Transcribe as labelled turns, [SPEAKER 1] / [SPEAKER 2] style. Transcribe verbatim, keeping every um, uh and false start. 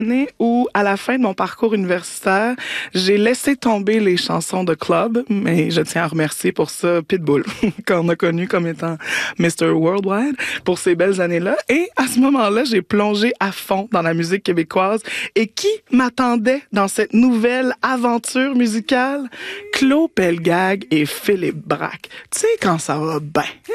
[SPEAKER 1] année où, à la fin de mon parcours universitaire, j'ai laissé tomber les chansons de club, mais je tiens à remercier pour ça Pitbull, qu'on a connu comme étant mister Worldwide, pour ces belles années-là. Et à ce moment-là, j'ai plongé à fond dans la musique québécoise. Et qui m'attendait dans cette nouvelle aventure musicale? Claude Pelgag et Philippe Braque. Tu sais, quand ça va bien.